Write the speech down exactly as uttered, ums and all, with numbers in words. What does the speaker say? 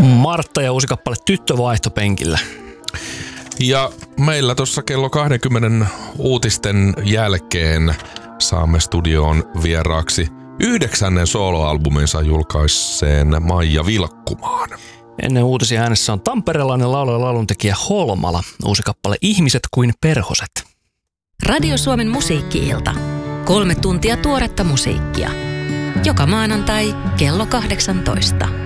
Martta ja uusi kappale Tyttö vaihtopenkillä. Ja meillä tuossa kello kaksikymmentä uutisten jälkeen saamme studioon vieraaksi yhdeksännen soloalbuminsa julkaisseen Maija Vilkkumaan. Ennen uutisia äänessä on tamperelainen laulaja ja lauluntekijä Holmala. Uusi kappale Ihmiset kuin perhoset. Radio Suomen musiikki-ilta. Kolme tuntia tuoretta musiikkia. Joka maanantai kello kahdeksantoista.